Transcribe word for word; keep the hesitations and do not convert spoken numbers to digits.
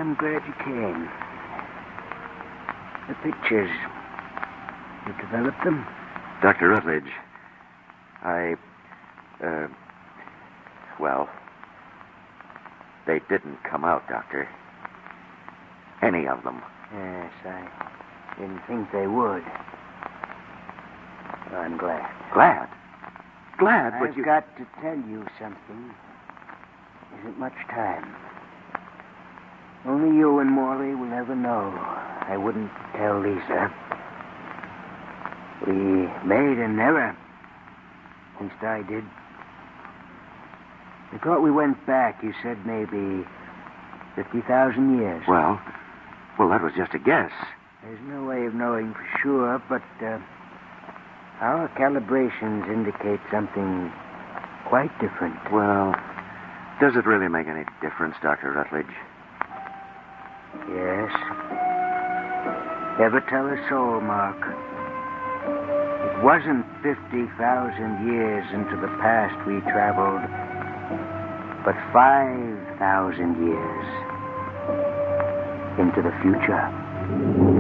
I'm glad you came. The pictures, you developed them? Doctor Rutledge, I, uh, well, they didn't come out, Doctor. Any of them. Yes, I didn't think they would. Well, I'm glad. Glad? Glad, but I've you... got to tell you something. Isn't much time. Only you and Morley will ever know. I wouldn't tell Lisa. We made an error. At least I did. I thought we went back. You said maybe fifty thousand years. Well, well, that was just a guess. There's no way of knowing for sure, but uh, our calibrations indicate something quite different. Well, does it really make any difference, Doctor Rutledge? Yes. Never tell a soul, Mark. It wasn't fifty thousand years into the past we traveled, but five thousand years into the future.